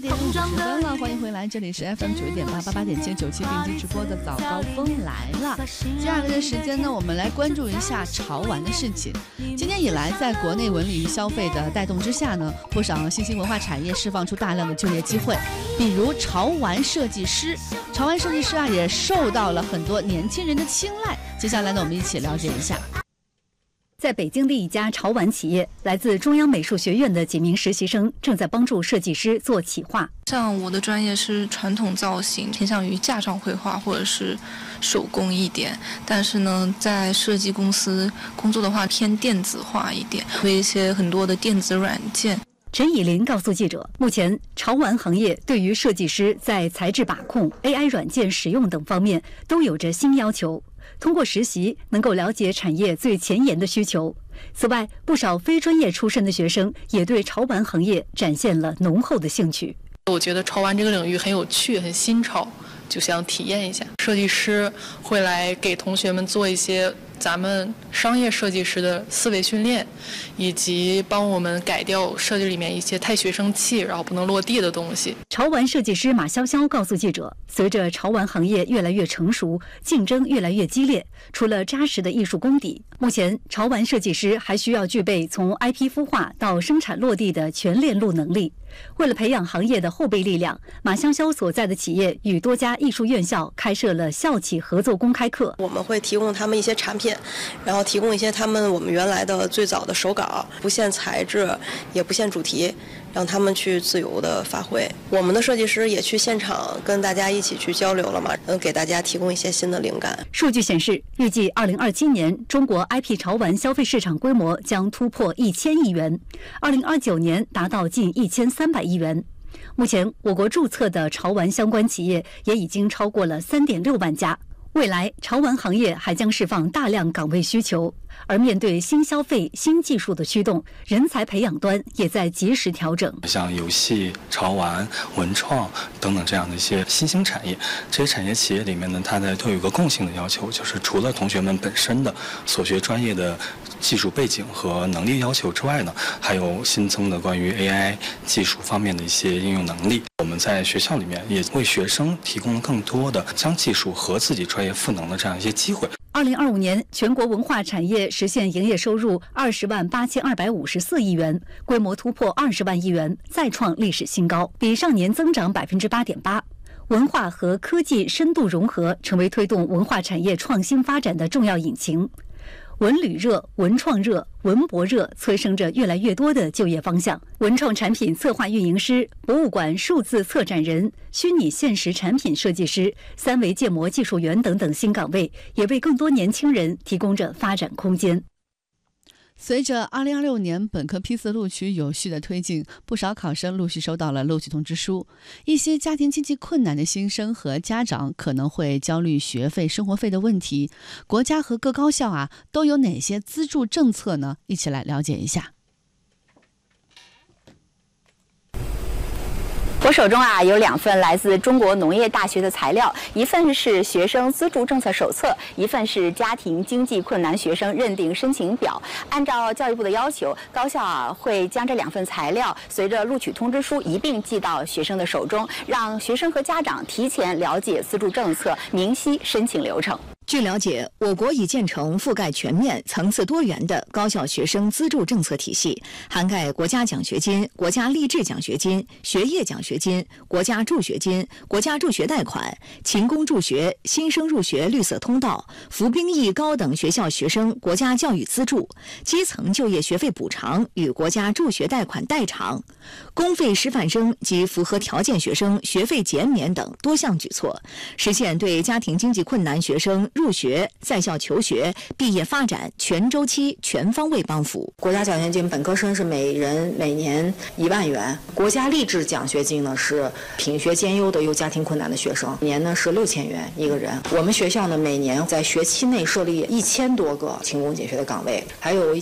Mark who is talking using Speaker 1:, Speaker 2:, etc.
Speaker 1: 11:50了，欢迎回来，这里是 FM 91.888.797定期直播的早高峰来了。接下来的时间呢，我们来关注一下潮玩的事情。今年以来，在国内文旅消费的带动之下呢，不少新兴文化产业释放出大量的就业机会，比如潮玩设计师。潮玩设计师啊，也受到了很多年轻人的青睐。接下来呢，我们一起了解一下。
Speaker 2: 在北京的一家潮玩企业，来自中央美术学院的几名实习生正在帮助设计师做企划。
Speaker 3: 像我的专业是传统造型，偏向于架上绘画或者是手工一点，但是呢，在设计公司工作的话偏电子化一点，会一些很多的电子软件。
Speaker 2: 陈以林告诉记者，目前潮玩行业对于设计师在材质把控、AI 软件使用等方面都有着新要求。通过实习能够了解产业最前沿的需求。此外，不少非专业出身的学生也对潮玩行业展现了浓厚的兴趣。
Speaker 3: 我觉得潮玩这个领域很有趣，很新潮，就想体验一下。设计师会来给同学们做一些咱们商业设计师的思维训练，以及帮我们改掉设计里面一些太学生气然后不能落地的东西。
Speaker 2: 潮玩设计师马潇潇告诉记者，随着潮玩行业越来越成熟，竞争越来越激烈，除了扎实的艺术功底，目前潮玩设计师还需要具备从 IP 孵化到生产落地的全链路能力。为了培养行业的后备力量，马潇潇所在的企业与多家艺术院校开设了校企合作公开课。
Speaker 4: 我们会提供他们一些产品，然后提供一些我们原来的最早的手稿，不限材质，也不限主题，让他们去自由的发挥。我们的设计师也去现场跟大家一起去交流了嘛，给大家提供一些新的灵感。
Speaker 2: 数据显示，预计2027年中国 IP 潮玩消费市场规模将突破1000亿元，2029年达到近1300亿元。目前，我国注册的潮玩相关企业也已经超过了3.6万家。未来，潮玩行业还将释放大量岗位需求，而面对新消费、新技术的驱动，人才培养端也在及时调整。
Speaker 5: 像游戏、潮玩、文创等等这样的一些新兴产业，这些产业企业里面呢，它都有一个共性的要求，就是除了同学们本身的所学专业的技术背景和能力要求之外呢，还有新增的关于 AI 技术方面的一些应用能力。我们在学校里面也为学生提供了更多的将技术和自己专业赋能的这样一些机会。
Speaker 2: 2025年，全国文化产业实现营业收入20.8254亿元，规模突破20万亿元，再创历史新高，比上年增长8.8%。文化和科技深度融合，成为推动文化产业创新发展的重要引擎。文旅热、文创热、文博热催生着越来越多的就业方向。文创产品策划运营师、博物馆数字策展人、虚拟现实产品设计师、三维建模技术员等等新岗位，也为更多年轻人提供着发展空间。
Speaker 1: 随着2026年本科批次录取有序的推进，不少考生陆续收到了录取通知书。一些家庭经济困难的新生和家长可能会焦虑学费、生活费的问题。国家和各高校都有哪些资助政策呢？一起来了解一下。
Speaker 6: 我手中有2份来自中国农业大学的材料，一份是学生资助政策手册，一份是家庭经济困难学生认定申请表。按照教育部的要求，高校会将这2份材料随着录取通知书一并寄到学生的手中，让学生和家长提前了解资助政策，明晰申请流程。
Speaker 7: 据了解，我国已建成覆盖全面、层次多元的高校学生资助政策体系，涵盖国家奖学金、国家励志奖学金、学业奖学金、国家助学金、国家助学贷款、勤工助学、新生入学绿色通道、服兵役高等学校学生国家教育资助、基层就业学费补偿与国家助学贷款代偿、公费师范生及符合条件学生学费减免等多项举措，实现对家庭经济困难学生入学、在校求学、毕业发展全周期、全方位帮扶。
Speaker 8: 国家奖学金本科生是每人每年1万元，国家励志奖学金呢是品学兼优的有家庭困难的学生，年呢是6000元一个人。我们学校呢每年在学期内设立1000多个勤工俭学的岗位，还有